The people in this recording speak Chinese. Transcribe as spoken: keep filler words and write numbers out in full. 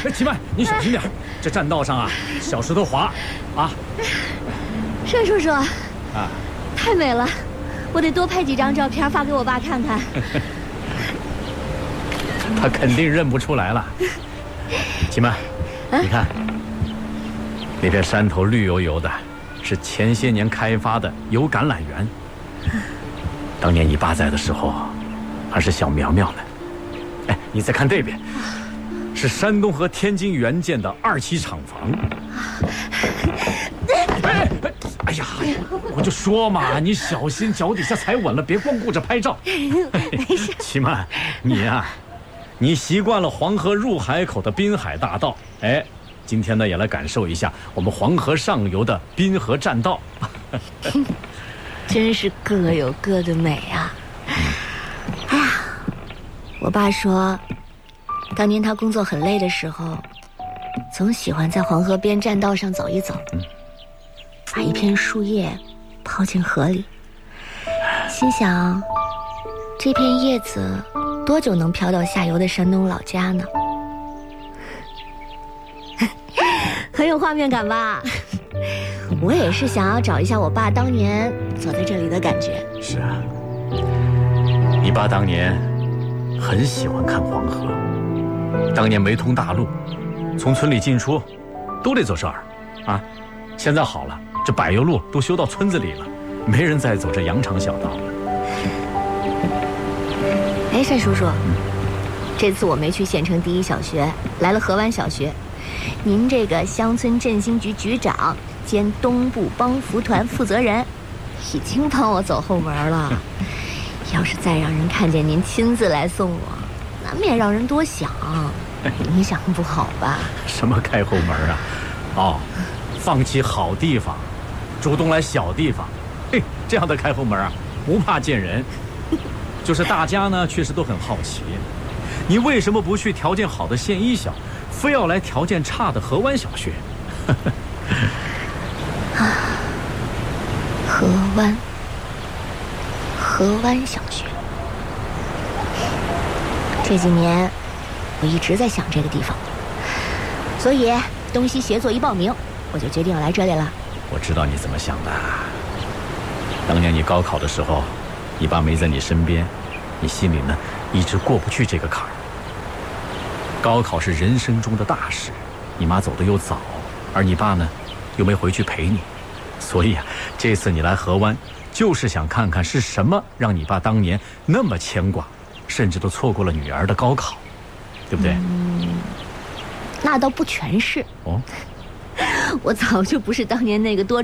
齐曼，你小心点，这栈道上啊，小石头滑，啊。 单叔叔， 啊， 太美了，我得多拍几张照片发给我爸看看。 他肯定认不出来了。齐曼，啊、你看，那片山头绿油油的，是前些年开发的油橄榄园。当年你爸在的时候，还是小苗苗呢。哎，你再看这边，是山东和天津援建的二期厂房。哎哎呀，我就说嘛，你小心脚底下踩稳了，别光顾着拍照。 没事。 齐曼，你呀、啊，你习惯了黄河入海口的滨海大道，哎，今天呢也来感受一下我们黄河上游的滨河栈道。 真是各有各的美啊！哎呀，我爸说，当年他工作很累的时候，总喜欢在黄河边栈道上走一走，嗯、把一片树叶抛进河里，心想，这片叶子多久能飘到下游的山东老家呢？很有画面感吧？我也是想要找一下我爸当年走在这里的感觉。 是啊，你爸当年很喜欢看黄河，当年没通大路，从村里进出都得走这儿啊。现在好了，这柏油路都修到村子里了，没人再走这羊肠小道了。 哎，单叔叔，嗯、这次我没去县城第一小学，来了河湾小学。您这个乡村振兴局局长兼东部帮扶团负责人，已经帮我走后门了。要是再让人看见您亲自来送我，难免让人多想。你想不好吧？ 什么开后门啊？哦，放弃好地方，主动来小地方，嘿，这样的开后门啊，不怕见人。就是大家呢，确实都很好奇，你为什么不去条件好的县一小，非要来条件差的河湾小学？ 啊，河湾，河湾小学。这几年，我一直在想这个地方，所以东西协作一报名，我就决定要来这里了。 我知道你怎么想的。当年你高考的时候，你爸没在你身边，你心里呢一直过不去这个坎儿。高考是人生中的大事，你妈走得又早，而你爸呢又没回去陪你，所以啊，这次你来河湾，就是想看看是什么让你爸当年那么牵挂，甚至都错过了女儿的高考，对不对？ 嗯，那倒不全是。 哦， 我早就不是当年那个多